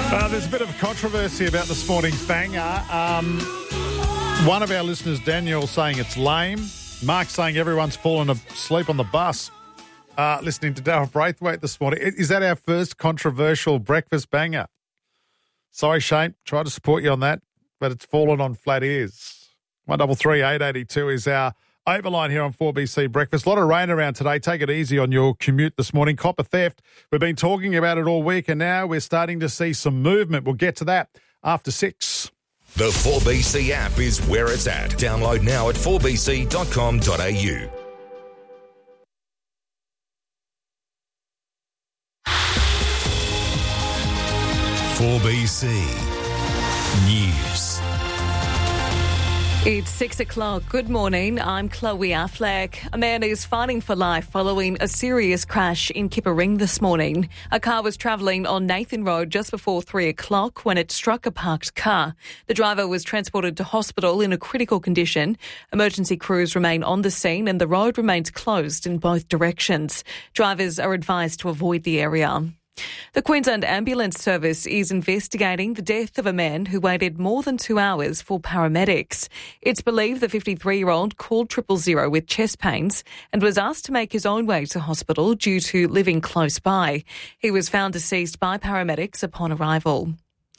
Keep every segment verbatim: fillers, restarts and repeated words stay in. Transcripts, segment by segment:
Uh, there's a bit of controversy about this morning's banger. Um, one of our listeners, Daniel, saying it's lame. Mark saying everyone's fallen asleep on the bus uh, listening to Daryl Braithwaite this morning. Is that our first controversial breakfast banger? Sorry, Shane. Try to support you on that, but it's fallen on flat ears. one double three eight eight two is our overline here on four B C Breakfast. A lot of rain around today. Take it easy on your commute this morning. Copper theft. We've been talking about it all week, and now we're starting to see some movement. We'll get to that after six. The four B C app is where it's at. Download now at four b c dot com dot a u. four B C News. It's six o'clock. Good morning. I'm Chloe Affleck. A man is fighting for life following a serious crash in Kippa-Ring this morning. A car was travelling on Nathan Road just before three o'clock when it struck a parked car. The driver was transported to hospital in a critical condition. Emergency crews remain on the scene and the road remains closed in both directions. Drivers are advised to avoid the area. The Queensland Ambulance Service is investigating the death of a man who waited more than two hours for paramedics. It's believed the fifty-three-year-old called triple zero with chest pains and was asked to make his own way to hospital due to living close by. He was found deceased by paramedics upon arrival.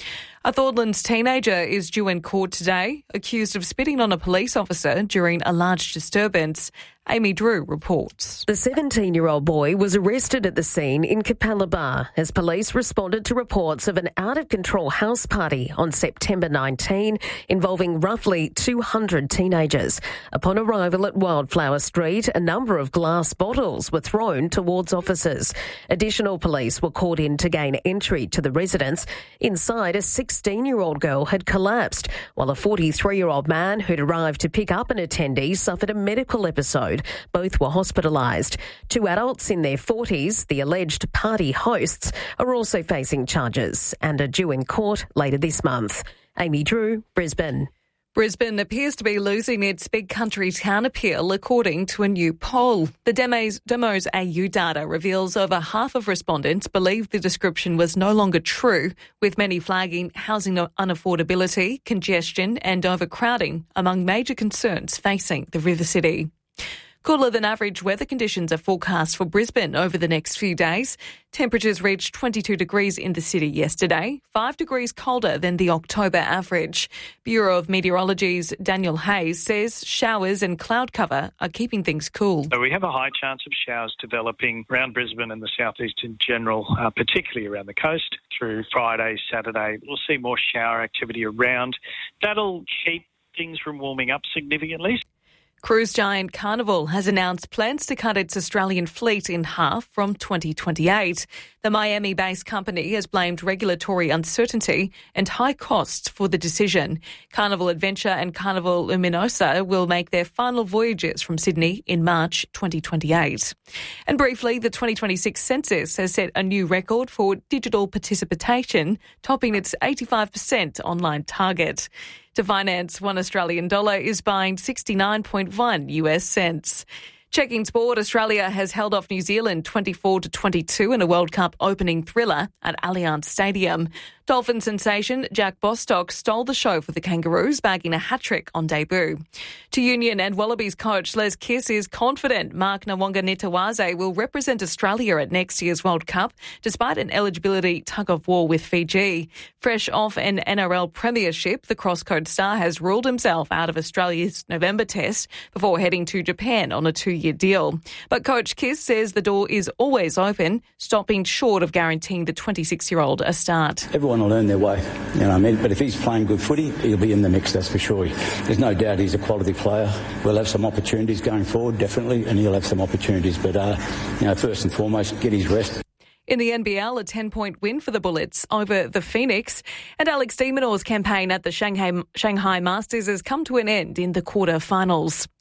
A Thornlands teenager is due in court today, accused of spitting on a police officer during a large disturbance. Amy Drew reports. The seventeen-year-old boy was arrested at the scene in Capalaba as police responded to reports of an out-of-control house party on September nineteenth involving roughly two hundred teenagers. Upon arrival at Wildflower Street, a number of glass bottles were thrown towards officers. Additional police were called in to gain entry to the residence. Inside, a sixteen-year-old girl had collapsed, while a forty-three-year-old man who'd arrived to pick up an attendee suffered a medical episode. Both were hospitalised. Two adults in their forties, the alleged party hosts, are also facing charges and are due in court later this month. Amy Drew, Brisbane. Brisbane appears to be losing its big country town appeal, according to a new poll. The Demos, Demos A U data reveals over half of respondents believe the description was no longer true, with many flagging housing unaffordability, congestion and overcrowding among major concerns facing the River City. Cooler than average weather conditions are forecast for Brisbane over the next few days. Temperatures reached twenty-two degrees in the city yesterday, five degrees colder than the October average. Bureau of Meteorology's Daniel Hayes says showers and cloud cover are keeping things cool. So we have a high chance of showers developing around Brisbane and the southeast in general, uh, particularly around the coast. Through Friday, Saturday, we'll see more shower activity around. That'll keep things from warming up significantly. Cruise giant Carnival has announced plans to cut its Australian fleet in half from twenty twenty-eight. The Miami-based company has blamed regulatory uncertainty and high costs for the decision. Carnival Adventure and Carnival Luminosa will make their final voyages from Sydney in March twenty twenty-eight. And briefly, the twenty twenty-six census has set a new record for digital participation, topping its eighty-five percent online target. To finance one Australian dollar is buying sixty-nine point one U S cents. Checking sport, Australia has held off New Zealand twenty-four to twenty-two in a World Cup opening thriller at Allianz Stadium. Dolphin sensation Jack Bostock stole the show for the Kangaroos, bagging a hat-trick on debut. To Union and Wallabies coach Les Kiss is confident Mark Nawaqanitawase will represent Australia at next year's World Cup, despite an eligibility tug-of-war with Fiji. Fresh off an N R L premiership, the cross-code star has ruled himself out of Australia's November test before heading to Japan on a two-year deal. But Coach Kiss says the door is always open, stopping short of guaranteeing the twenty-six-year-old a start. Everyone will earn their way, you know what I mean? But if he's playing good footy, he'll be in the mix, that's for sure. There's no doubt he's a quality player. We'll have some opportunities going forward, definitely, and he'll have some opportunities. But, uh, you know, first and foremost, get his rest. In the N B L, a ten-point win for the Bullets over the Phoenix. And Alex de Minaur's campaign at the Shanghai, Shanghai Masters has come to an end in the quarter-finals.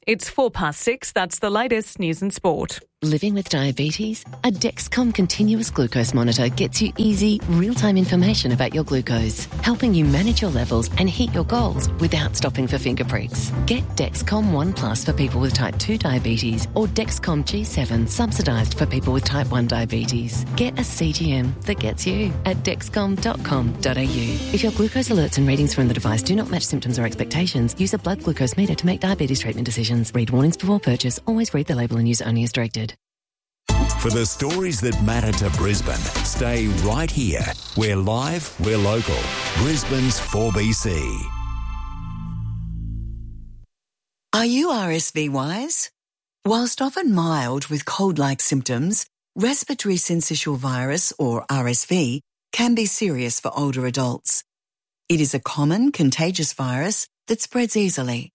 It's four past six. That's the latest news and sport. Living with diabetes? A Dexcom continuous glucose monitor gets you easy, real-time information about your glucose, helping you manage your levels and hit your goals without stopping for finger pricks. Get Dexcom One Plus for people with type two diabetes or Dexcom G seven subsidised for people with type one diabetes. Get a C G M that gets you at dexcom dot com dot a u. If your glucose alerts and readings from the device do not match symptoms or expectations, use a blood glucose meter to make diabetes treatment decisions. Read warnings before purchase. Always read the label and use only as directed. For the stories that matter to Brisbane, stay right here. We're live, we're local. Brisbane's four B C. Are you R S V wise? Whilst often mild with cold-like symptoms, respiratory syncytial virus, or R S V, can be serious for older adults. It is a common, contagious virus that spreads easily.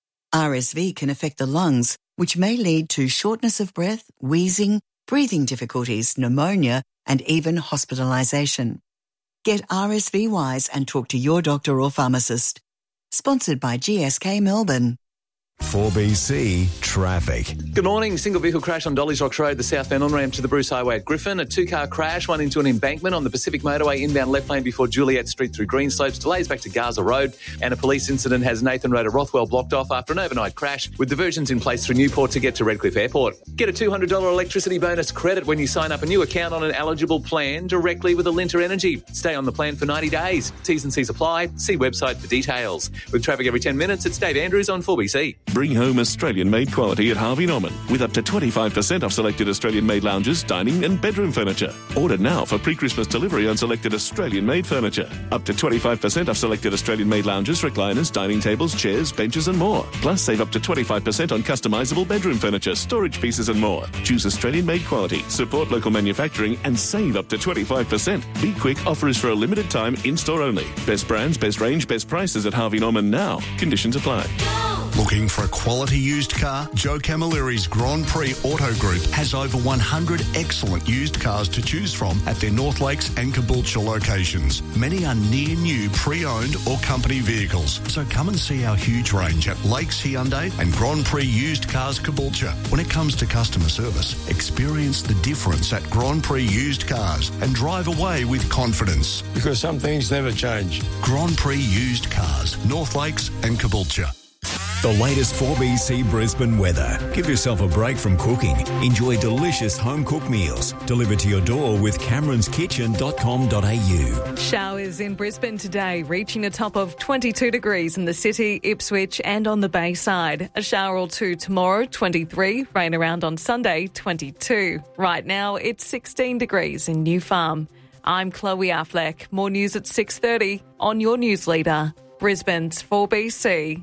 R S V can affect the lungs, which may lead to shortness of breath, wheezing, breathing difficulties, pneumonia, and even hospitalisation. Get R S V wise and talk to your doctor or pharmacist. Sponsored by G S K Melbourne. four B C Traffic. Good morning. Single vehicle crash on Dolly's Rocks Road, the southbound on-ramp to the Bruce Highway at Griffin. A two-car crash, one into an embankment on the Pacific Motorway, inbound left lane before Juliet Street through Greenslopes. Delays back to Gaza Road. And a police incident has Nathan Road at Rothwell blocked off after an overnight crash, with diversions in place through Newport to get to Redcliffe Airport. Get a two hundred dollars electricity bonus credit when you sign up a new account on an eligible plan directly with Alinta Energy. Stay on the plan for ninety days. T's and C's apply. See website for details. With traffic every ten minutes, it's Dave Andrews on four B C. Bring home Australian-made quality at Harvey Norman with up to twenty-five percent off selected Australian-made lounges, dining and bedroom furniture. Order now for pre-Christmas delivery on selected Australian-made furniture. Up to twenty-five percent off selected Australian-made lounges, recliners, dining tables, chairs, benches and more. Plus, save up to twenty-five percent on customisable bedroom furniture, storage pieces and more. Choose Australian-made quality, support local manufacturing and save up to twenty-five percent. Be quick, offer is for a limited time, in-store only. Best brands, best range, best prices at Harvey Norman now. Conditions apply. Looking for a quality used car? Joe Camilleri's Grand Prix Auto Group has over one hundred excellent used cars to choose from at their North Lakes and Caboolture locations. Many are near new pre-owned or company vehicles. So come and see our huge range at Lakes Hyundai and Grand Prix Used Cars Caboolture. When it comes to customer service, experience the difference at Grand Prix Used Cars and drive away with confidence. Because some things never change. Grand Prix Used Cars, North Lakes and Caboolture. The latest four B C Brisbane weather. Give yourself a break from cooking. Enjoy delicious home-cooked meals delivered to your door with camerons kitchen dot com dot a u. Showers in Brisbane today, reaching a top of twenty-two degrees in the city, Ipswich and on the Bayside. A shower or two tomorrow, twenty-three. Rain around on Sunday, twenty-two. Right now, it's sixteen degrees in New Farm. I'm Chloe Affleck. More news at six thirty on your news leader, Brisbane's four B C.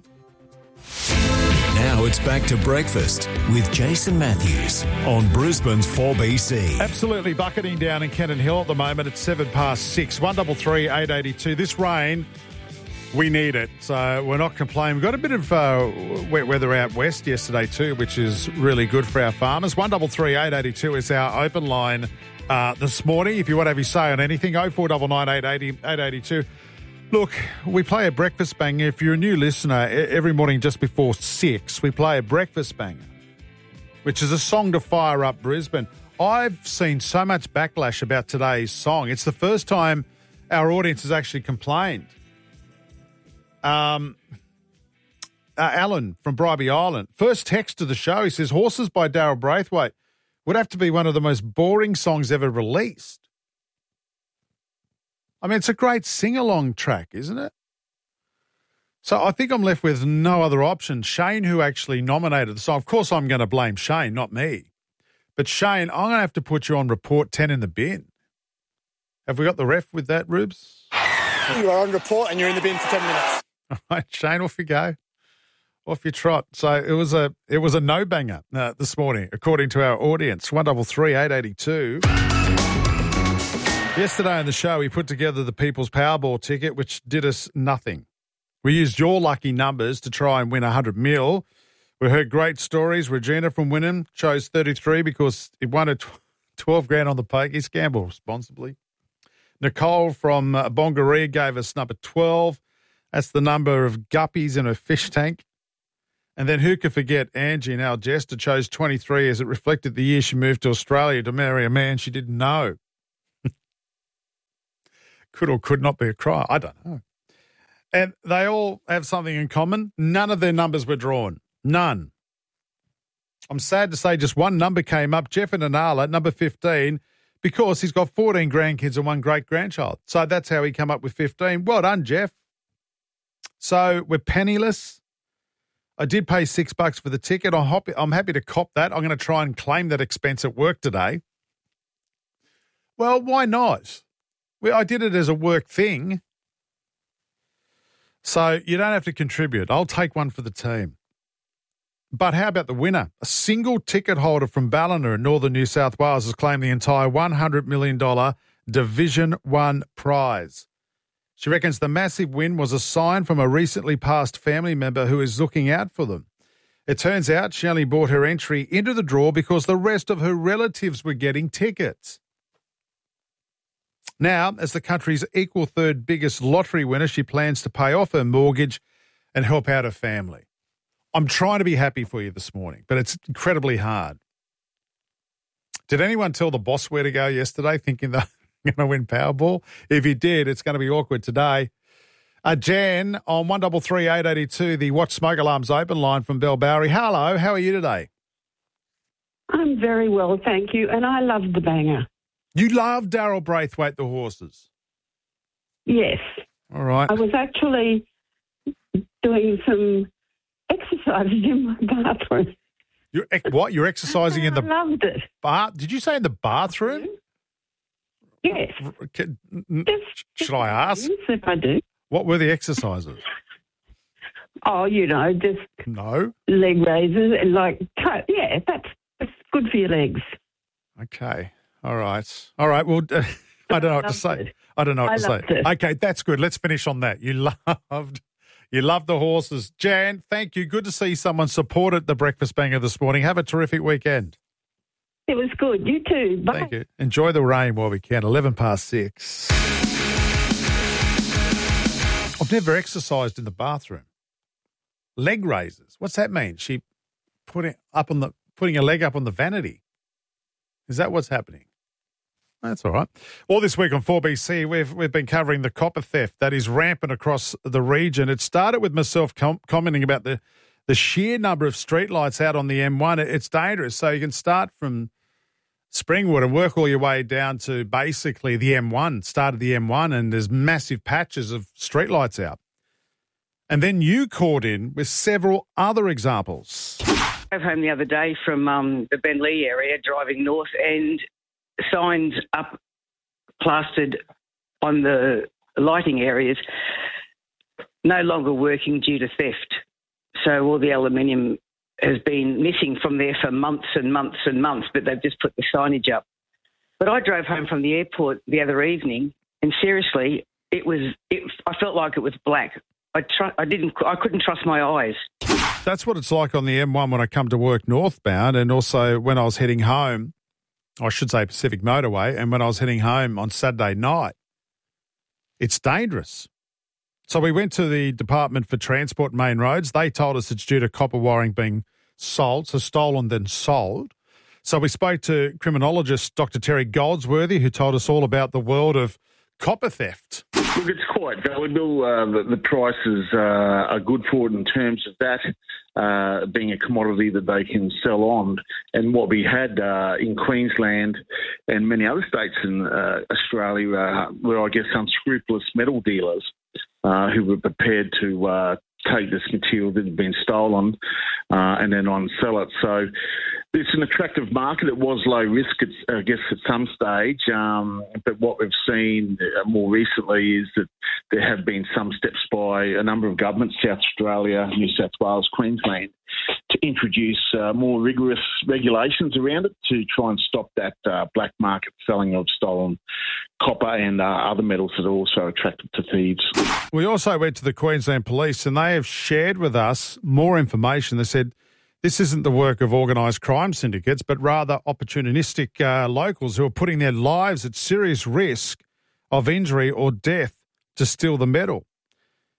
Now it's back to breakfast with Jason Matthews on Brisbane's four B C. Absolutely bucketing down in Kenton Hill at the moment. It's seven past six. one double three eight eighty two. This rain, we need it, so we're not complaining. We've got a bit of uh, wet weather out west yesterday too, which is really good for our farmers. one double three eight eighty two is our open line uh, this morning. If you want to have your say on anything, oh four nine nine eight eight zero eight eight two. Look, we play a breakfast banger. If you're a new listener, every morning just before six, we play a breakfast banger, which is a song to fire up Brisbane. I've seen so much backlash about today's song. It's the first time our audience has actually complained. Um, uh, Alan from Bribie Island, first text to the show, he says, Horses by Daryl Braithwaite would have to be one of the most boring songs ever released. I mean, it's a great sing-along track, isn't it? So I think I'm left with no other option. Shane, who actually nominated the song, of course I'm going to blame Shane, not me. But Shane, I'm going to have to put you on report ten in the bin. Have we got the ref with that, Rubes? You are on report and you're in the bin for ten minutes. All right, Shane, off you go. Off you trot. So it was a it was a no-banger uh, this morning, according to our audience. one double three eight eighty two. Yesterday on the show, we put together the People's Powerball ticket, which did us nothing. We used your lucky numbers to try and win one hundred mil. We heard great stories. Regina from Wynnum chose thirty-three because it won a twelve grand on the pokies. Gamble responsibly. Nicole from uh, Bongaria gave us number twelve. That's the number of guppies in a fish tank. And then who could forget Angie in Algesta chose twenty-three as it reflected the year she moved to Australia to marry a man she didn't know. Could or could not be a cry. I don't know. And they all have something in common. None of their numbers were drawn. None. I'm sad to say just one number came up, Jeff and Anala, number fifteen, because he's got fourteen grandkids and one great-grandchild. So that's how he came up with fifteen. Well done, Jeff. So we're penniless. I did pay six bucks for the ticket. I'm happy, I'm happy to cop that. I'm going to try and claim that expense at work today. Well, why not? Well, I did it as a work thing. So you don't have to contribute. I'll take one for the team. But how about the winner? A single ticket holder from Ballina in northern New South Wales has claimed the entire one hundred million dollars Division One prize. She reckons the massive win was a sign from a recently passed family member who is looking out for them. It turns out she only bought her entry into the draw because the rest of her relatives were getting tickets. Now, as the country's equal third biggest lottery winner, she plans to pay off her mortgage and help out her family. I'm trying to be happy for you this morning, but it's incredibly hard. Did anyone tell the boss where to go yesterday thinking they're going to win Powerball? If you did, it's going to be awkward today. Uh, Jan on one three three eight eight two, the Watch Smoke Alarms open line from Bellbowrie. Hello, how are you today? I'm very well, thank you, and I love the banger. You love Daryl Braithwaite, the horses? Yes. All right. I was actually doing some exercises in my bathroom. You're, what? You're exercising in the... I loved it. Bath? Did you say in the bathroom? Yes. Can, should I ask? Yes, if I do. What were the exercises? Oh, you know, just... No? Leg raises and like... Yeah, that's, that's good for your legs. Okay. All right. All right. Well, uh, I don't know what to say. It. I don't know what I to loved say. It. Okay, that's good. Let's finish on that. You loved... You love the horses. Jan, thank you. Good to see someone supported the Breakfast Banger this morning. Have a terrific weekend. It was good. You too. Bye. Thank you. Enjoy the rain while we can. eleven past six. I've never exercised in the bathroom. Leg raises. What's that mean? She putting up on the putting a leg up on the vanity. Is that what's happening? That's all right. All this week on four B C, we've we've been covering the copper theft that is rampant across the region. It started with myself com- commenting about the, the sheer number of streetlights out on the M one. It, it's dangerous. So you can start from Springwood and work all your way down to basically the M one, start of the M one, and there's massive patches of streetlights out. And then you called in with several other examples. I drove home the other day from um, the Bentley area, driving north, and signs up plastered on the lighting areas no longer working due to theft. So all the aluminium has been missing from there for months and months and months, but they've just put the signage up. But I drove home from the airport the other evening, and seriously, it was. It, I felt like it was black. I tr- I didn't. I couldn't trust my eyes. That's what it's like on the M one when I come to work northbound, and also when I was heading home. I should say Pacific Motorway, and when I was heading home on Saturday night. It's dangerous. So we went to the Department for Transport Main Roads. They told us it's due to copper wiring being sold, so stolen then sold. So we spoke to criminologist Doctor Terry Goldsworthy, who told us all about the world of copper theft. Look, it's quite valuable. Uh, the, the prices uh, are good for it in terms of that uh, being a commodity that they can sell on. And what we had uh, in Queensland and many other states in uh, Australia uh, were, I guess, unscrupulous metal dealers uh, who were prepared to uh, take this material that had been stolen uh, and then on-sell it. So it's an attractive market. It was low risk, it's, I guess, at some stage. Um, but what we've seen more recently is that there have been some steps by a number of governments, South Australia, New South Wales, Queensland, to introduce uh, more rigorous regulations around it to try and stop that uh, black market selling of stolen copper and uh, other metals that are also attractive to thieves. We also went to the Queensland Police, and they have shared with us more information. They said this isn't the work of organised crime syndicates, but rather opportunistic uh, locals who are putting their lives at serious risk of injury or death to steal the metal.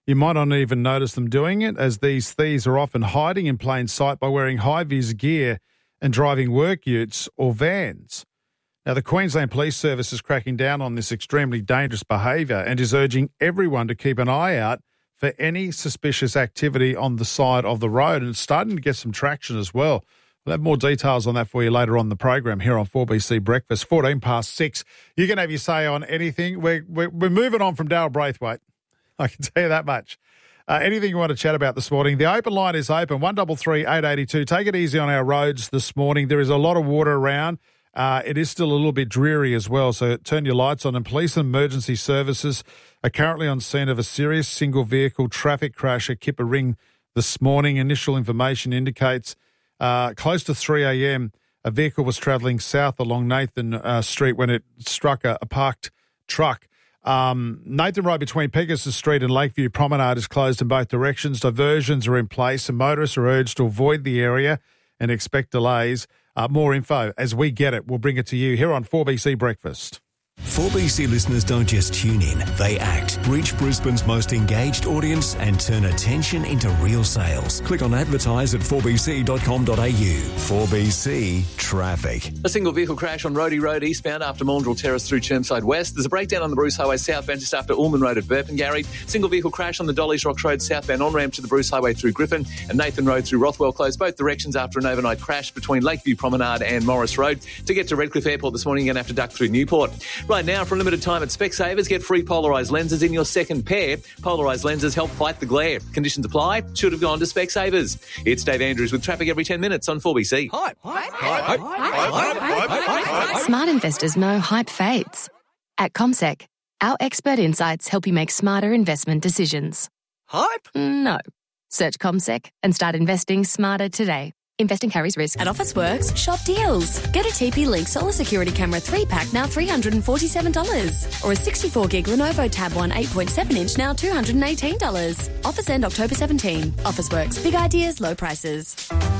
You might not even notice them doing it, as these thieves are often hiding in plain sight by wearing high-vis gear and driving work utes or vans. Now, the Queensland Police Service is cracking down on this extremely dangerous behaviour and is urging everyone to keep an eye out for any suspicious activity on the side of the road. And it's starting to get some traction as well. We'll have more details on that for you later on in the program here on four B C Breakfast. fourteen past six. You can have your say on anything. We're, we're, we're moving on from Daryl Braithwaite. I can tell you that much. Uh, anything you want to chat about this morning, the open line is open, one three three, eight eight two. Take it easy on our roads this morning. There is a lot of water around. Uh, it is still a little bit dreary as well, so turn your lights on. And police and emergency services are currently on scene of a serious single vehicle traffic crash at Kippa Ring this morning. Initial information indicates uh, close to three a.m. a vehicle was travelling south along Nathan uh, Street when it struck a, a parked truck. Um, Nathan Road between Pegasus Street and Lakeview Promenade is closed in both directions. Diversions are in place and motorists are urged to avoid the area and expect delays. Uh, more info as we get it. We'll bring it to you here on four B C Breakfast. four B C listeners don't just tune in, they act. Reach Brisbane's most engaged audience and turn attention into real sales. Click on advertise at four b c dot com dot a u. four B C Traffic. A single vehicle crash on Roadie Road eastbound after Maundrell Terrace through Chermside West. There's a breakdown on the Bruce Highway southbound just after Ullman Road at Burpengary. Single vehicle crash on the Dolly's Rocks Road southbound on-ramp to the Bruce Highway through Griffin. And Nathan Road through Rothwell closed both directions after an overnight crash between Lakeview Promenade and Morris Road. To get to Redcliffe Airport this morning, you're going to have to duck through Newport. Right now, for a limited time at Specsavers, get free polarised lenses in your second pair. Polarised lenses help fight the glare. Conditions apply. Should have gone to Specsavers. It's Dave Andrews with traffic every ten minutes on four B C. Hype. Hype. Hype. Hype. Hype. Hype. Hype. Hype. Smart investors know hype fades. At CommSec, our expert insights help you make smarter investment decisions. Hype? No. Search CommSec and start investing smarter today. Investing carries risk. At Officeworks, shop deals. Get a T P Link Solar Security Camera three pack now three hundred forty-seven dollars. Or a sixty-four gig Lenovo Tab one eight point seven inch now two hundred eighteen dollars. Offers end October seventeenth. Officeworks. Big ideas, low prices.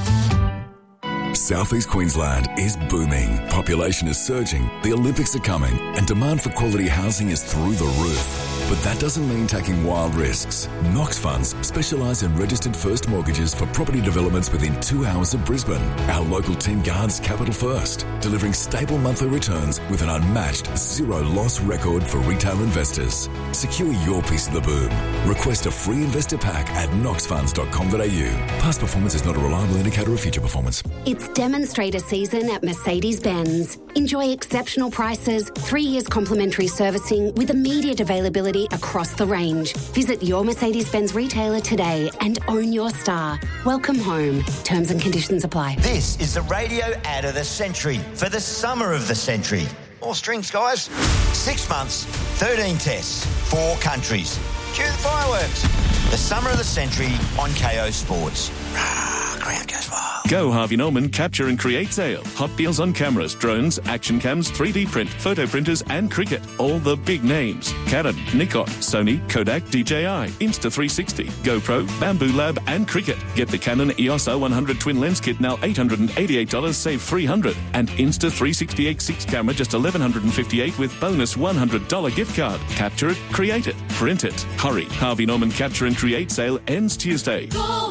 Southeast Queensland is booming. Population is surging, the Olympics are coming, and demand for quality housing is through the roof. But that doesn't mean taking wild risks. Knox Funds specialise in registered first mortgages for property developments within two hours of Brisbane. Our local team guards capital first, delivering stable monthly returns with an unmatched zero loss record for retail investors. Secure your piece of the boom. Request a free investor pack at knox funds dot com dot a u. Past performance is not a reliable indicator of future performance. It's demonstrator season at Mercedes-Benz. Enjoy exceptional prices, three years complimentary servicing with immediate availability across the range. Visit your Mercedes-Benz retailer today and own your star. Welcome home. Terms and conditions apply. This is the radio ad of the century for the summer of the century. All strings, guys. Six months, thirteen tests, four countries. Cue the fireworks. The summer of the century on K O Sports. Crowd goes wild. Go Harvey Norman Capture and Create Sale. Hot deals on cameras, drones, action cams, three D print, photo printers and cricket. All the big names. Canon, Nikon, Sony, Kodak, D J I, Insta three sixty, GoPro, Bamboo Lab and cricket. Get the Canon E O S O one hundred twin lens kit now eight hundred eighty-eight dollars, save three hundred dollars. And Insta three sixty-eight six camera just eleven fifty-eight dollars with bonus one hundred dollars gift card. Capture it, create it, print it. Hurry. Harvey Norman Capture and Create Sale ends Tuesday. four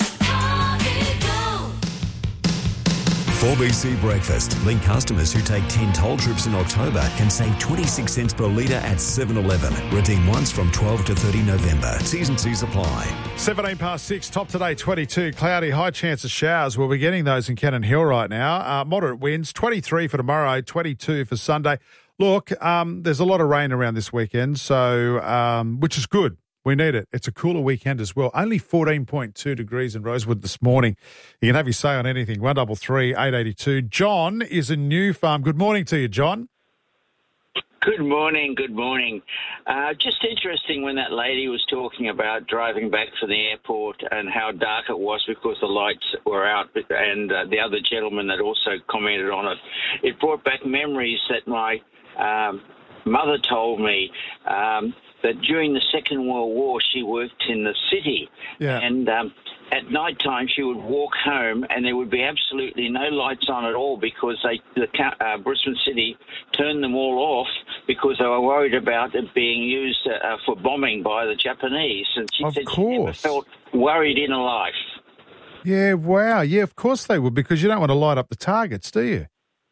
B C Breakfast. Link customers who take ten toll trips in October can save twenty-six cents per litre at seven eleven. Redeem once from twelve to thirty November. T's and C's apply. seventeen past six, top today, twenty-two. Cloudy, high chance of showers. We'll be getting those in Cannon Hill right now. Uh, moderate winds, twenty-three for tomorrow, twenty-two for Sunday. Look, um, there's a lot of rain around this weekend, so um, which is good. We need it. It's a cooler weekend as well. Only fourteen point two degrees in Rosewood this morning. You can have your say on anything. one three three, eight eight two. John is in New Farm. Good morning to you, John. Good morning, good morning. Uh, just interesting when that lady was talking about driving back from the airport and how dark it was because the lights were out, and uh, the other gentleman that also commented on it. It brought back memories that my um, mother told me um, that during the Second World War she worked in the city. Yeah. And um, at night time she would walk home and there would be absolutely no lights on at all because they, the uh, Brisbane City turned them all off because they were worried about it being used uh, for bombing by the Japanese. And she Of said course. she never felt worried in her life. Yeah, wow. Yeah, of course they would, because you don't want to light up the targets, do you?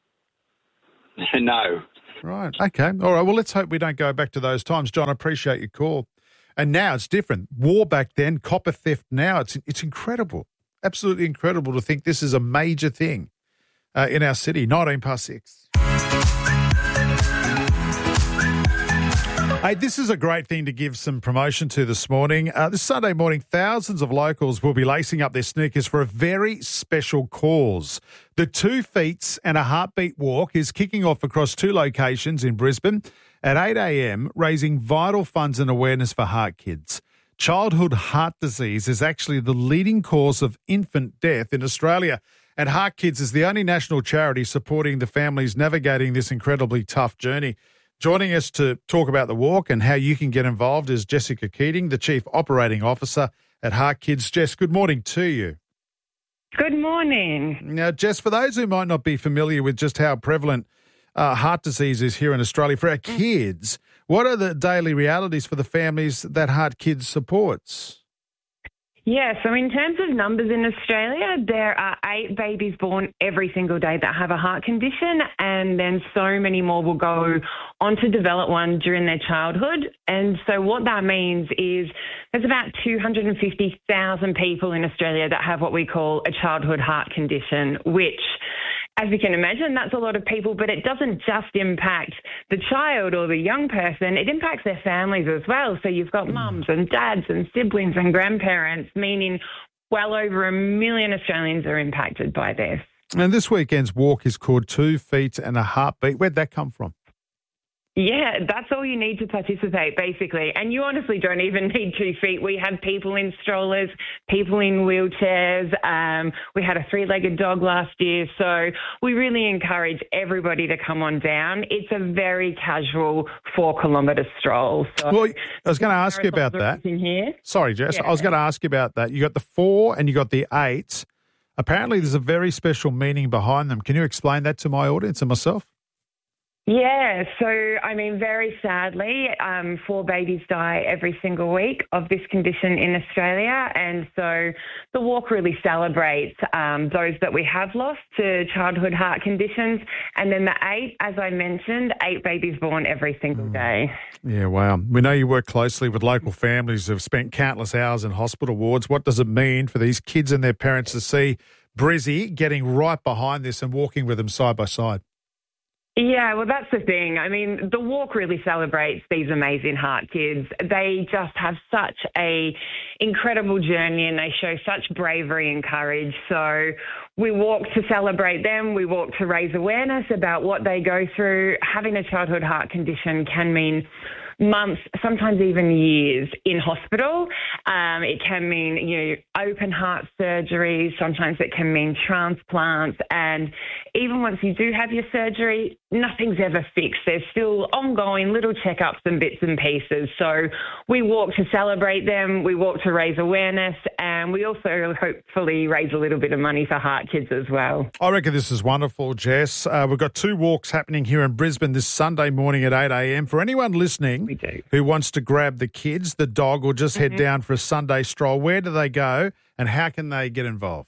No. Right. Okay. All right. Well, let's hope we don't go back to those times. John, I appreciate your call. And now it's different. War back then, copper theft now. It's it's incredible. Absolutely incredible to think this is a major thing uh, in our city. nineteen past six. Hey, this is a great thing to give some promotion to this morning. Uh, this Sunday morning, thousands of locals will be lacing up their sneakers for a very special cause. The Two Feets and a Heartbeat Walk is kicking off across two locations in Brisbane at eight a.m, raising vital funds and awareness for heart kids. Childhood heart disease is actually the leading cause of infant death in Australia, and Heart Kids is the only national charity supporting the families navigating this incredibly tough journey. Joining us to talk about the walk and how you can get involved is Jessica Keating, the Chief Operating Officer at Heart Kids. Jess, good morning to you. Good morning. Now, Jess, for those who might not be familiar with just how prevalent uh, heart disease is here in Australia, for our kids, what are the daily realities for the families that Heart Kids supports? Yeah, so in terms of numbers in Australia, there are eight babies born every single day that have a heart condition, and then so many more will go on to develop one during their childhood. And so what that means is there's about two hundred fifty thousand people in Australia that have what we call a childhood heart condition, which, as you can imagine, that's a lot of people, but it doesn't just impact the child or the young person, it impacts their families as well. So you've got mums and dads and siblings and grandparents, meaning well over a million Australians are impacted by this. And this weekend's walk is called Two Feet and a Heartbeat. Where'd that come from? Yeah, that's all you need to participate, basically. And you honestly don't even need two feet. We have people in strollers, people in wheelchairs. Um, we had a three-legged dog last year. So we really encourage everybody to come on down. It's a very casual four-kilometre stroll. So well, I was going to ask you about that. Here. Sorry, Jess. Yeah. I was going to ask you about that. You got the four and you got the eight. Apparently there's a very special meaning behind them. Can you explain that to my audience and myself? Yeah, so, I mean, very sadly, um, four babies die every single week of this condition in Australia. And so the walk really celebrates um, those that we have lost to childhood heart conditions. And then the eight, as I mentioned, eight babies born every single day. Yeah, wow. We know you work closely with local families who have spent countless hours in hospital wards. What does it mean for these kids and their parents to see Brizzy getting right behind this and walking with them side by side? Yeah, well, that's the thing. I mean, the walk really celebrates these amazing heart kids. They just have such a incredible journey and they show such bravery and courage. So we walk to celebrate them. We walk to raise awareness about what they go through. Having a childhood heart condition can mean months, sometimes even years in hospital. Um, it can mean, you know, open heart surgery. Sometimes it can mean transplants. And even once you do have your surgery, nothing's ever fixed. There's still ongoing little checkups and bits and pieces. So we walk to celebrate them. We walk to raise awareness. And we also hopefully raise a little bit of money for Heart Kids as well. I reckon this is wonderful, Jess. Uh, we've got two walks happening here in Brisbane this Sunday morning at eight a.m. For anyone listening who wants to grab the kids, the dog, or just head Mhm. down for a Sunday stroll, where do they go and how can they get involved?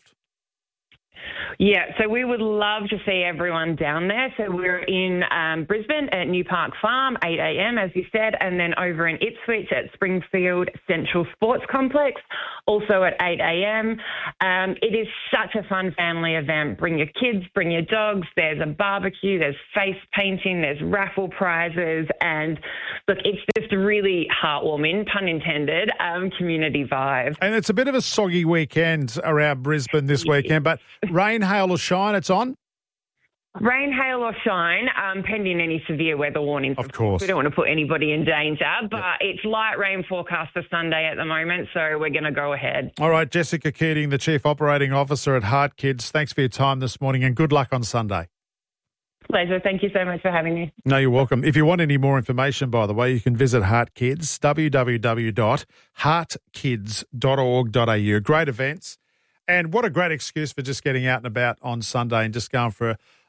Yeah, so we would love to see everyone down there. So we're in um, Brisbane at New Park Farm, eight a.m, as you said, and then over in Ipswich at Springfield Central Sports Complex, also at eight a.m. Um, it is such a fun family event. Bring your kids, bring your dogs. There's a barbecue, there's face painting, there's raffle prizes, and look, it's just really heartwarming, pun intended, um, community vibe. And it's a bit of a soggy weekend around Brisbane this weekend, but rain, hail or shine, it's on? Rain, hail or shine, um, pending any severe weather warnings. Of course. We don't want to put anybody in danger, but yep. It's light rain forecast for Sunday at the moment, so we're going to go ahead. All right, Jessica Keating, the Chief Operating Officer at Heart Kids, thanks for your time this morning and good luck on Sunday. Pleasure. Thank you so much for having me. No, you're welcome. If you want any more information, by the way, you can visit Heart Kids, w w w dot heart kids dot org dot a u. Great events. And what a great excuse for just getting out and about on Sunday and just going for a,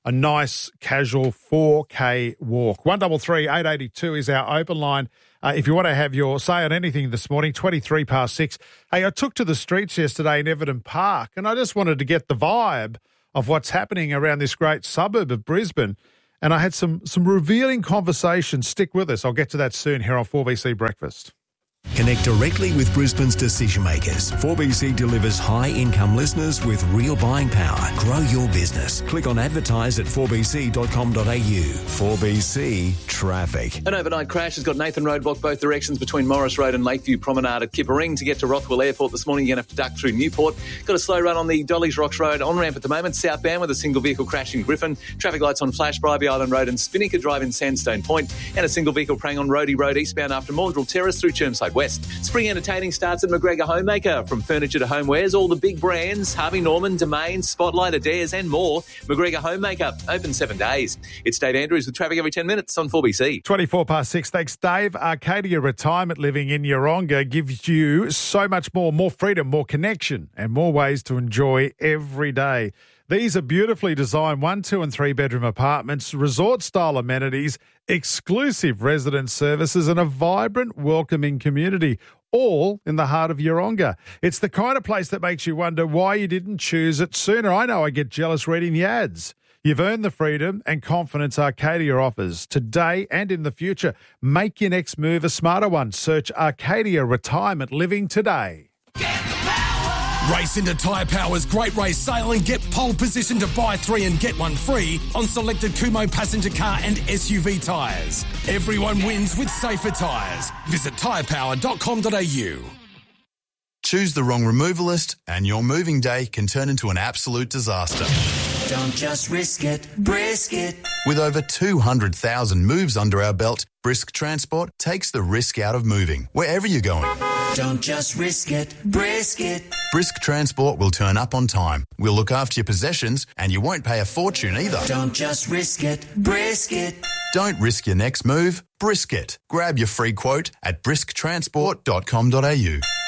a nice, casual four K walk. one three three, eight eight two is our open line. Uh, if you want to have your say on anything this morning, twenty-three past six. Hey, I took to the streets yesterday in Everton Park, and I just wanted to get the vibe of what's happening around this great suburb of Brisbane. And I had some some revealing conversations. Stick with us. I'll get to that soon here on four B C Breakfast. Connect directly with Brisbane's decision makers. four B C delivers high-income listeners with real buying power. Grow your business. Click on advertise at four b c dot com dot a u. four B C Traffic. An overnight crash has got Nathan Road blocked both directions between Morris Road and Lakeview Promenade at Kippering. To get to Rothwell Airport this morning, you're going to have to duck through Newport. Got a slow run on the Dolly's Rocks Road on-ramp at the moment, southbound with a single vehicle crash in Griffin. Traffic lights on Flash, Bribey Island Road and Spinnaker Drive in Sandstone Point. And a single vehicle prang on Roadie Road eastbound after Maldrell Terrace through Chermside West. Spring entertaining starts at McGregor Homemaker. From furniture to homewares, all the big brands, Harvey Norman, Domain, Spotlight, Adairs and more. McGregor Homemaker, open seven days. It's Dave Andrews with traffic every ten minutes on four B C. twenty-four past six. Thanks, Dave. Arcadia Retirement Living in Yeronga gives you so much more, more freedom, more connection and more ways to enjoy every day. These are beautifully designed one, two and three bedroom apartments, resort-style amenities, exclusive resident services and a vibrant, welcoming community, all in the heart of Yeronga. It's the kind of place that makes you wonder why you didn't choose it sooner. I know I get jealous reading the ads. You've earned the freedom and confidence Arcadia offers today and in the future. Make your next move a smarter one. Search Arcadia Retirement Living today. Race into Tyre Power's Great Race Sale and get pole position to buy three and get one free on selected Kumho passenger car and S U V tyres. Everyone wins with safer tyres. Visit tyre power dot com dot a u. Choose the wrong removalist and your moving day can turn into an absolute disaster. Don't just risk it, brisk it. With over two hundred thousand moves under our belt, Brisk Transport takes the risk out of moving, wherever you're going. Don't just risk it, brisk it. Brisk Transport will turn up on time. We'll look after your possessions and you won't pay a fortune either. Don't just risk it, brisk it. Don't risk your next move, brisk it. Grab your free quote at brisk transport dot com dot a u.